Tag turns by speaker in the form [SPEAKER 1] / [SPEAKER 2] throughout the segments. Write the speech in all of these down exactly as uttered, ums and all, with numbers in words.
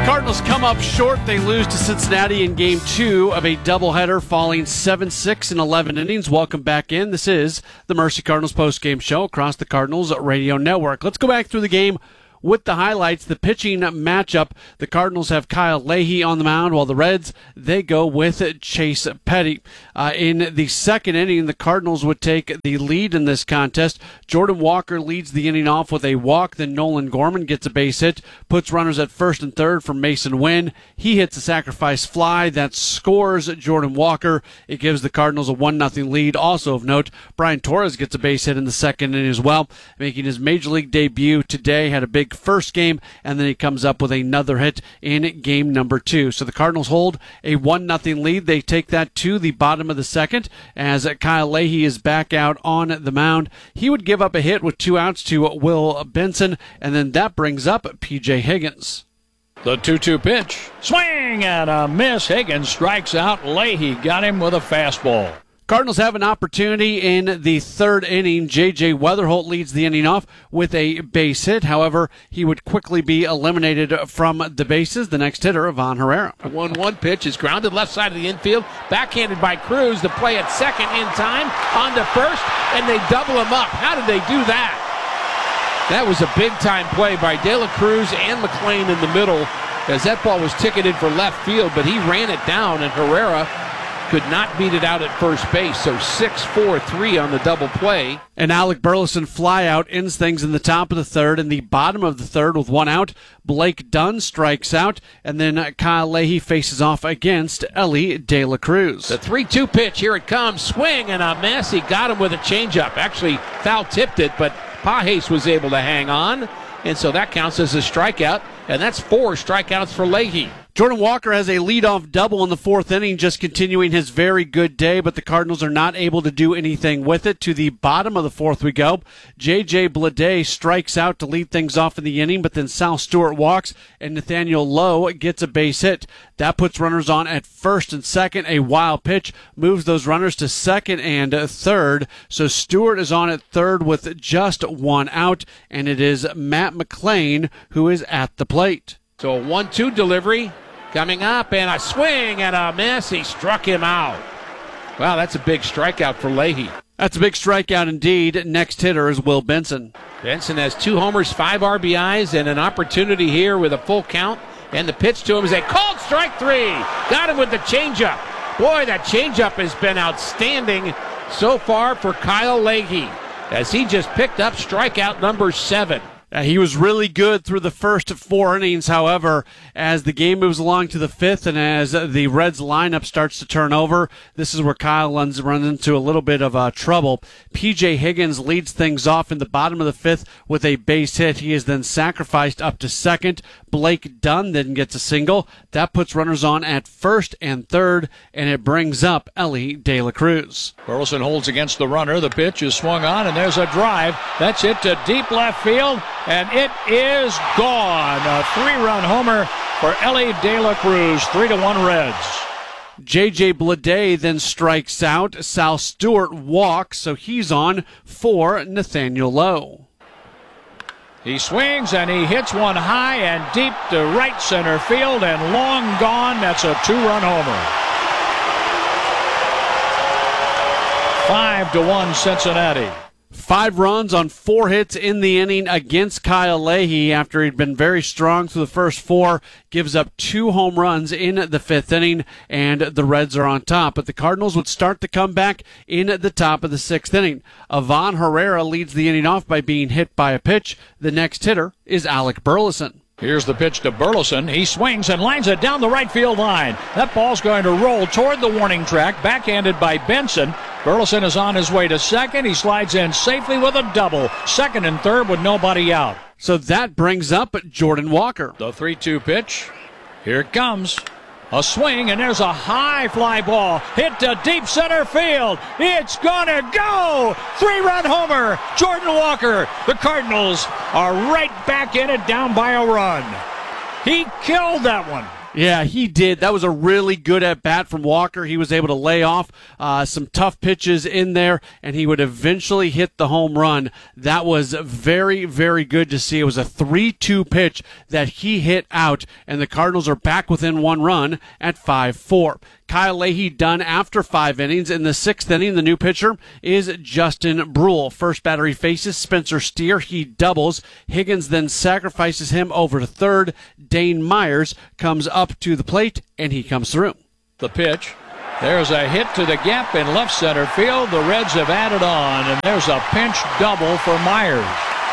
[SPEAKER 1] Cardinals come up short. They lose to Cincinnati in game two of a doubleheader, falling seven six in eleven innings. Welcome back in. This is the Mercy Cardinals postgame show across the Cardinals Radio Network. Let's go back through the game with the highlights. The pitching matchup, the Cardinals have Kyle Leahy on the mound, while the Reds, they go with Chase Petty. Uh, in the second inning, the Cardinals would take the lead in this contest. Jordan Walker leads the inning off with a walk. Then Nolan Gorman gets a base hit, puts runners at first and third for Mason Wynn. He hits a sacrifice fly that scores Jordan Walker. It gives the Cardinals a one nothing lead. Also of note, Brian Torres gets a base hit in the second inning as well, making his Major League debut today. Had a big first game, and then he comes up with another hit in game number two. So the Cardinals hold a one nothing lead. They take that to the bottom of the second as Kyle Leahy is back out on the mound. He would give up a hit with two outs to Will Benson, and then that brings up P J Higgins.
[SPEAKER 2] The two two pitch. Swing and a miss. Higgins strikes out. Leahy got him with a fastball.
[SPEAKER 1] Cardinals have an opportunity in the third inning. J J Weatherholt leads the inning off with a base hit. However, he would quickly be eliminated from the bases. The next hitter, Ivan Herrera.
[SPEAKER 3] A one one pitch is grounded left side of the infield. Backhanded by Cruz. The play at second in time. On to first, and they double him up. How did they do that? That was a big-time play by De La Cruz and McLean in the middle, as that ball was ticketed for left field, but he ran it down, and Herrera could not beat it out at first base. So six four three on the double play.
[SPEAKER 1] An Alec Burleson flyout ends things in the top of the third. In the bottom of the third with one out, Blake Dunn strikes out, and then Kyle Leahy faces off against Elly De La Cruz.
[SPEAKER 3] The three two pitch, here it comes. Swing and a miss. He got him with a changeup. Actually foul-tipped it, but Pages was able to hang on, and so that counts as a strikeout, and that's four strikeouts for Leahy.
[SPEAKER 1] Jordan Walker has a leadoff double in the fourth inning, just continuing his very good day, but the Cardinals are not able to do anything with it. To the bottom of the fourth we go. J J Bleday strikes out to lead things off in the inning, but then Sal Stewart walks, and Nathaniel Lowe gets a base hit. That puts runners on at first and second. A wild pitch moves those runners to second and third. So Stewart is on at third with just one out, and it is Matt McLean who is at the plate.
[SPEAKER 3] So a one two delivery coming up, and a swing and a miss. He struck him out. Wow, that's a big strikeout for Leahy.
[SPEAKER 1] That's a big strikeout indeed. Next hitter is Will Benson.
[SPEAKER 3] Benson has two homers, five R B Is, and an opportunity here with a full count. And the pitch to him is a called strike three. Got him with the changeup. Boy, that changeup has been outstanding so far for Kyle Leahy, as he just picked up strikeout number seven.
[SPEAKER 1] Uh, he was really good through the first four innings. However, as the game moves along to the fifth and as the Reds lineup starts to turn over, this is where Kyle runs, runs into a little bit of uh, trouble. P J Higgins leads things off in the bottom of the fifth with a base hit. He is then sacrificed up to second. Blake Dunn then gets a single. That puts runners on at first and third, and it brings up Elly De La Cruz.
[SPEAKER 2] Burleson holds against the runner. The pitch is swung on, and there's a drive. That's hit to deep left field, and it is gone. A three-run homer for Elly De La Cruz. Three to one Reds.
[SPEAKER 1] J J Bleday then strikes out. Sal Stewart walks, so he's on for Nathaniel Lowe.
[SPEAKER 2] He swings and he hits one high and deep to right center field and long gone. That's a two-run homer. Five to one Cincinnati.
[SPEAKER 1] Five runs on four hits in the inning against Kyle Leahy after he'd been very strong through the first four. Gives up two home runs in the fifth inning, and the Reds are on top. But the Cardinals would start the comeback in the top of the sixth inning. Ivan Herrera leads the inning off by being hit by a pitch. The next hitter is Alec Burleson.
[SPEAKER 2] Here's the pitch to Burleson. He swings and lines it down the right field line. That ball's going to roll toward the warning track, backhanded by Benson. Burleson is on his way to second. He slides in safely with a double. Second and third with nobody out.
[SPEAKER 1] So that brings up Jordan Walker.
[SPEAKER 2] The three two pitch. Here it comes. A swing, and there's a high fly ball hit to deep center field. It's gonna go! Three-run homer, Jordan Walker. The Cardinals are right back in it, down by a run. He killed that one.
[SPEAKER 1] Yeah, he did. That was a really good at-bat from Walker. He was able to lay off uh, some tough pitches in there, and he would eventually hit the home run. That was very, very good to see. It was a three two pitch that he hit out, and the Cardinals are back within one run at five four. Kyle Leahy done after five innings. In the sixth inning, the new pitcher is Justin Brule. First batter he faces Spencer Steer. He doubles. Higgins then sacrifices him over to third. Dane Myers comes up to the plate, and he comes through.
[SPEAKER 2] The pitch. There's a hit to the gap in left center field. The Reds have added on, and there's a pinch double for Myers.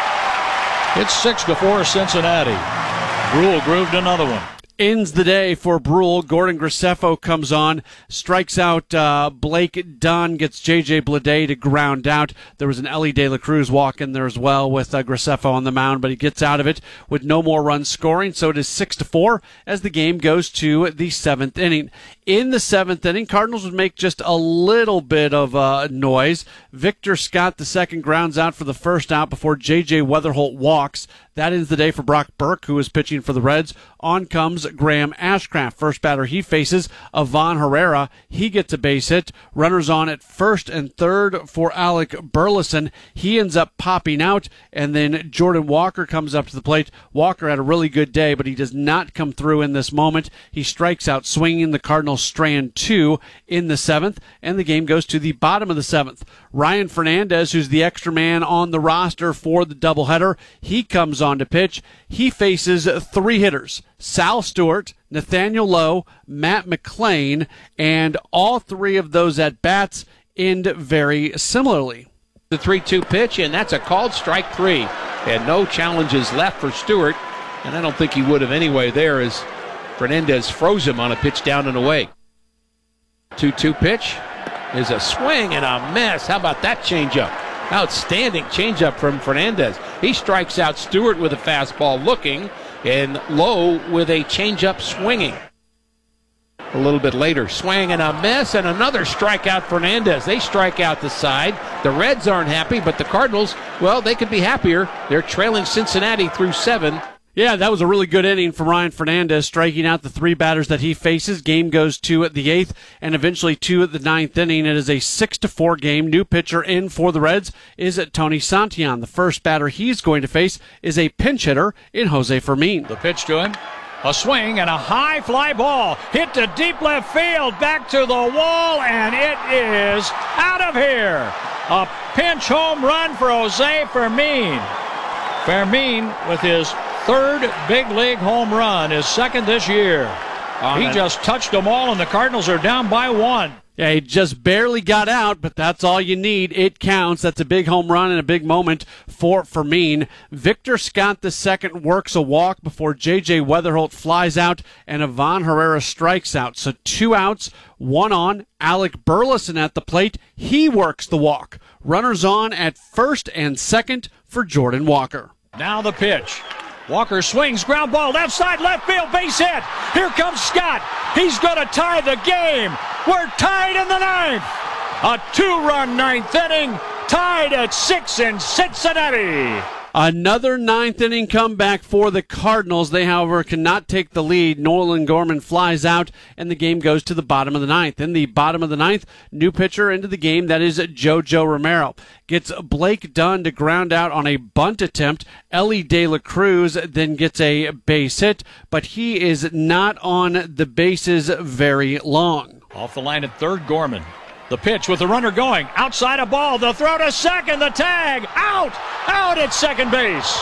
[SPEAKER 2] It's six to four Cincinnati. Brule grooved another one.
[SPEAKER 1] Ends the day for Brule. Gordon Graceffo comes on, strikes out uh, Blake Dunn, gets J J Bleday to ground out. There was an Ellie De La Cruz walk in there as well with uh, Graceffo on the mound, but he gets out of it with no more runs scoring. So it is six to four as the game goes to the seventh inning. In the seventh inning, Cardinals would make just a little bit of uh, noise. Victor Scott the second grounds out for the first out before J J Weatherholt walks. That ends the day for Brock Burke, who is pitching for the Reds. On comes Graham Ashcraft. First batter he faces, Ivan Herrera. He gets a base hit. Runners on at first and third for Alec Burleson. He ends up popping out, and then Jordan Walker comes up to the plate. Walker had a really good day, but he does not come through in this moment. He strikes out swinging. The Cardinals strand two in the seventh, and the game goes to the bottom of the seventh. Ryan Fernandez, who's the extra man on the roster for the doubleheader, he comes on to pitch. He faces three hitters, Sal Stewart, Nathaniel Lowe, Matt McClain, and all three of those at-bats end very similarly.
[SPEAKER 3] The three two pitch, and that's a called strike three. And no challenges left for Stewart, and I don't think he would have anyway there as Fernandez froze him on a pitch down and away. two two pitch is a swing and a miss. How about that changeup? Outstanding changeup from Fernandez. He strikes out Stewart with a fastball looking, and Lowe with a changeup swinging. A little bit later, swing and a miss, and another strikeout Fernandez. They strike out the side. The Reds aren't happy, but the Cardinals, well, they could be happier. They're trailing Cincinnati through seven.
[SPEAKER 1] Yeah, that was a really good inning from Ryan Fernandez, striking out the three batters that he faces. Game goes to the eighth and eventually to the ninth inning. It is a six to four game. New pitcher in for the Reds is Tony Santillan. The first batter he's going to face is a pinch hitter in Jose Fermin.
[SPEAKER 2] The pitch to him. A swing and a high fly ball hit to deep left field, back to the wall, and it is out of here. A pinch home run for Jose Fermin. Fermin with his third big league home run, his second this year. He just touched them all, and the Cardinals are down by one.
[SPEAKER 1] Yeah, he just barely got out, but that's all you need. It counts. That's a big home run and a big moment for Fermin. Victor Scott the second works a walk before J J Weatherholt flies out and Ivan Herrera strikes out. So two outs, one on. Alec Burleson at the plate. He works the walk. Runners on at first and second for Jordan Walker.
[SPEAKER 2] Now the pitch. Walker swings, ground ball, left side, left field, base hit. Here comes Scott. He's going to tie the game. We're tied in the ninth. A two-run ninth inning, tied at six in Cincinnati.
[SPEAKER 1] Another ninth inning comeback for the Cardinals. They, however, cannot take the lead. Nolan Gorman flies out, and the game goes to the bottom of the ninth. In the bottom of the ninth, new pitcher into the game. That is JoJo Romero. Gets Blake Dunn to ground out on a bunt attempt. Ellie De La Cruz then gets a base hit, but he is not on the bases very long.
[SPEAKER 2] Off the line at third, Gorman. The pitch with the runner going. Outside a ball. The throw to second. The tag. Out. Out at second base.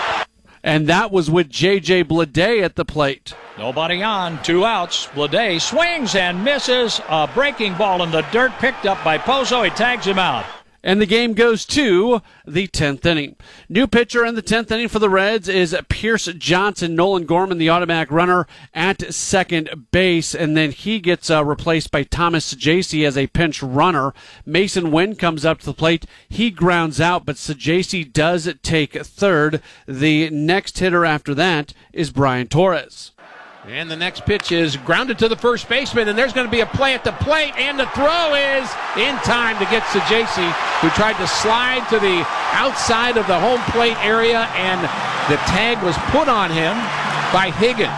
[SPEAKER 1] And that was with J J Bleday at the plate.
[SPEAKER 2] Nobody on. Two outs. Bleday swings and misses. A breaking ball in the dirt picked up by Pozo. He tags him out.
[SPEAKER 1] And the game goes to the tenth inning. New pitcher in the tenth inning for the Reds is Pierce Johnson. Nolan Gorman, the automatic runner at second base, and then he gets uh, replaced by Thomas Saggese as a pinch runner. Mason Wynn comes up to the plate. He grounds out, but Saggese does take third. The next hitter after that is Brian Torres.
[SPEAKER 3] And the next pitch is grounded to the first baseman, and there's going to be a play at the plate, and the throw is in time to get Saggese, who tried to slide to the outside of the home plate area, and the tag was put on him by Higgins.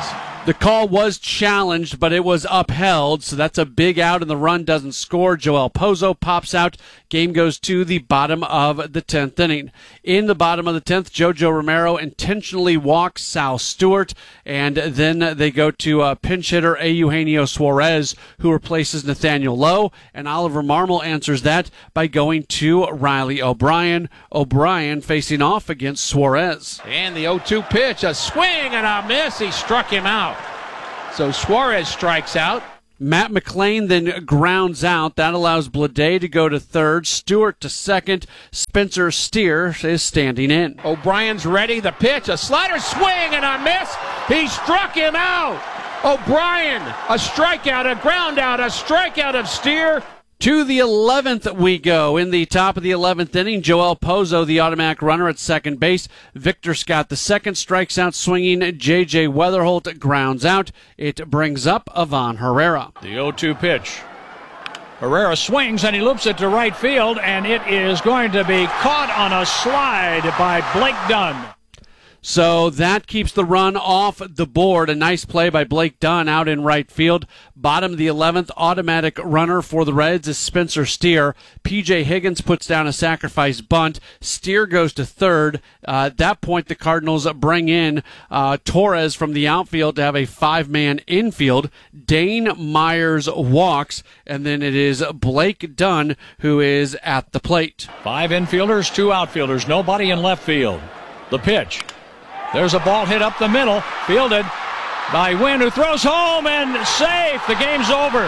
[SPEAKER 1] The call was challenged, but it was upheld, so that's a big out, and the run doesn't score. Joel Pozo pops out. Game goes to the bottom of the tenth inning. In the bottom of the tenth, Jojo Romero intentionally walks Sal Stewart, and then they go to uh, pinch hitter Eugenio Suarez, who replaces Nathaniel Lowe, and Oliver Marmol answers that by going to Riley O'Brien. O'Brien facing off against Suarez.
[SPEAKER 3] And the oh two pitch, a swing and a miss. He struck him out. So Suarez strikes out.
[SPEAKER 1] Matt McLean then grounds out. That allows Blade to go to third, Stewart to second. Spencer Steer is standing in.
[SPEAKER 3] O'Brien's ready. The pitch, a slider swing and a miss. He struck him out. O'Brien, a strikeout, a ground out, a strikeout of Steer.
[SPEAKER 1] To the eleventh we go. In the top of the eleventh inning, Joel Pozo, the automatic runner at second base. Victor Scott, the second, strikes out swinging. J J Weatherholt grounds out. It brings up Ivan Herrera.
[SPEAKER 2] The oh two pitch. Herrera swings and he loops it to right field, and it is going to be caught on a slide by Blake Dunn.
[SPEAKER 1] So that keeps the run off the board. A nice play by Blake Dunn out in right field. Bottom of the eleventh, automatic runner for the Reds is Spencer Steer. P J Higgins puts down a sacrifice bunt. Steer goes to third. Uh, at that point, the Cardinals bring in uh, Torres from the outfield to have a five-man infield. Dane Myers walks, and then it is Blake Dunn who is at the plate.
[SPEAKER 2] Five infielders, two outfielders, nobody in left field. The pitch. There's a ball hit up the middle, fielded by Wynn, who throws home and safe. The game's over.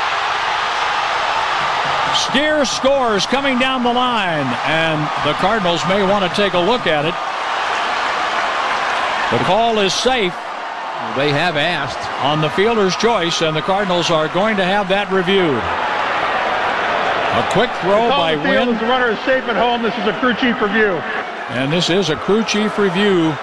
[SPEAKER 2] Steer scores coming down the line, and the Cardinals may want to take a look at it. The call is safe.
[SPEAKER 3] They have asked
[SPEAKER 2] on the fielder's choice, and the Cardinals are going to have that reviewed. A quick throw by Wynn.
[SPEAKER 4] The runner is safe at home. This is a crew chief review.
[SPEAKER 2] And this is a crew chief review.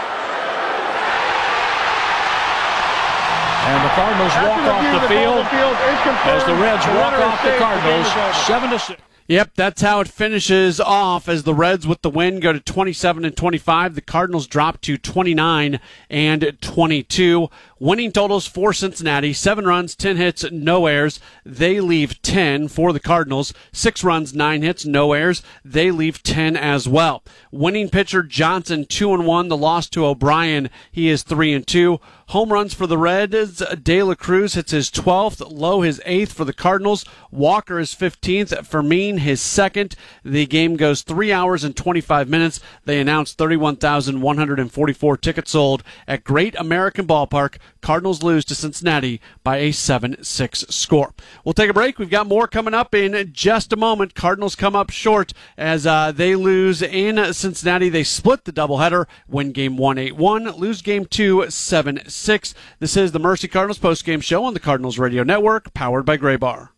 [SPEAKER 2] And the Cardinals walk off the field as the Reds walk off the Cardinals seven to six.
[SPEAKER 1] Yep, that's how it finishes off as the Reds with the win go to twenty-seven and twenty-five. The Cardinals drop to twenty-nine and twenty-two. Winning totals for Cincinnati, seven runs, ten hits, no errors. They leave ten for the Cardinals. Six runs, nine hits, no errors. They leave ten as well. Winning pitcher Johnson, two and one. The loss to O'Brien, he is three and two. Home runs for the Reds, De La Cruz hits his twelfth, Lowe his eighth for the Cardinals. Walker his fifteenth, Fermin his second. The game goes three hours and twenty-five minutes. They announced thirty-one thousand one hundred forty-four tickets sold at Great American Ballpark. Cardinals lose to Cincinnati by a seven six score. We'll take a break. We've got more coming up in just a moment. Cardinals come up short as uh, they lose in Cincinnati. They split the doubleheader, win game one eight one, lose game two seven six. This is the Mercy Cardinals postgame show on the Cardinals Radio Network, powered by Gray Bar.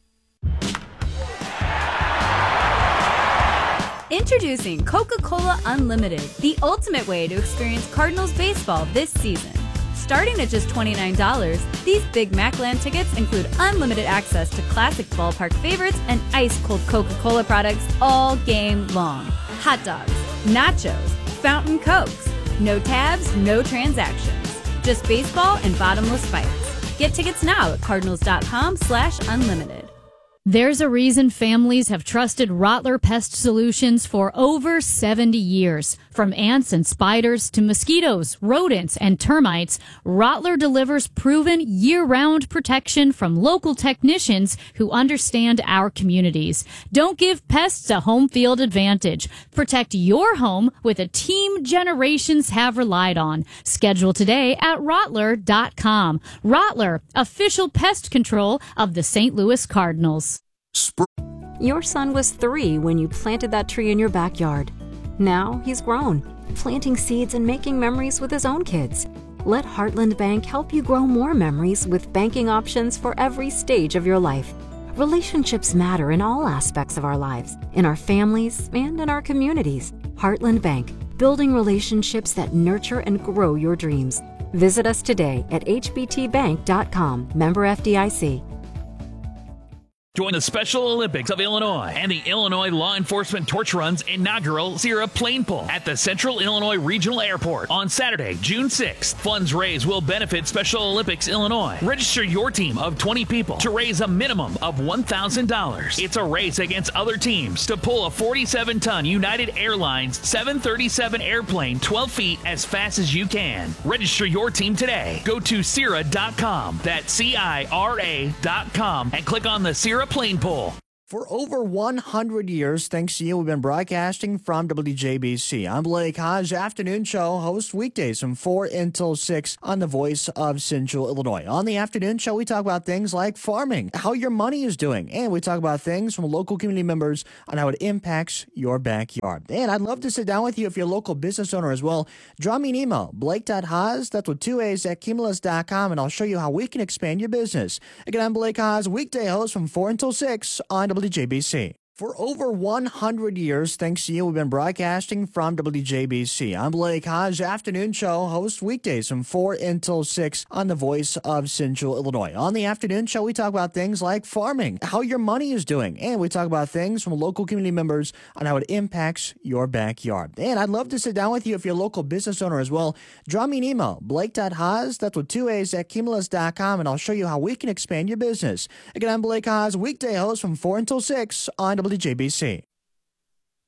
[SPEAKER 5] Introducing Coca-Cola Unlimited, the ultimate way to experience Cardinals baseball this season. Starting at just twenty-nine dollars, these Big Macland tickets include unlimited access to classic ballpark favorites and ice-cold Coca-Cola products all game long. Hot dogs, nachos, fountain cokes. No tabs, no transactions. Just baseball and bottomless fights. Get tickets now at cardinals.com slash unlimited.
[SPEAKER 6] There's a reason families have trusted Rottler Pest Solutions for over seventy years. From ants and spiders to mosquitoes, rodents, and termites, Rottler delivers proven year-round protection from local technicians who understand our communities. Don't give pests a home field advantage. Protect your home with a team generations have relied on. Schedule today at Rottler dot com. Rottler, official pest control of the Saint Louis Cardinals.
[SPEAKER 7] Your son was three when you planted that tree in your backyard. Now he's grown, planting seeds and making memories with his own kids. Let Heartland Bank help you grow more memories with banking options for every stage of your life. Relationships matter in all aspects of our lives, in our families and in our communities. Heartland Bank, building relationships that nurture and grow your dreams. Visit us today at h b t bank dot com, member F D I C.
[SPEAKER 8] Join the Special Olympics of Illinois and the Illinois Law Enforcement Torch Run's inaugural Sierra Plane Pull at the Central Illinois Regional Airport on Saturday, June sixth. Funds raised will benefit Special Olympics Illinois. Register your team of twenty people to raise a minimum of one thousand dollars. It's a race against other teams to pull a forty-seven ton United Airlines seven thirty-seven airplane twelve feet as fast as you can. Register your team today. Go to Sierra dot com. That's C I R A dot com and click on the Sierra Plane Pull.
[SPEAKER 9] For over one hundred years, thanks to you, we've been broadcasting from W J B C. I'm Blake Hodge, afternoon show host weekdays from four until six on the Voice of Central Illinois. On the afternoon show, we talk about things like farming, how your money is doing, and we talk about things from local community members on how it impacts your backyard. And I'd love to sit down with you if you're a local business owner as well. Draw me an email, blake dot hodge, that's with two A's, at cumulus dot com, and I'll show you how we can expand your business. Again, I'm Blake Hodge, weekday host from four until six on W J B C. For over one hundred years, thanks to you, we've been broadcasting from W J B C. I'm Blake Hodge, afternoon show host weekdays from four until six on the Voice of Central Illinois. On the afternoon show, we talk about things like farming, how your money is doing, and we talk about things from local community members on how it impacts your backyard. And I'd love to sit down with you if you're a local business owner as well. Draw me an email, blake dot hodge, that's with two A's, at cumulus dot com, and I'll show you how we can expand your business. Again, I'm Blake Hodge, weekday host from four until six on W J B C.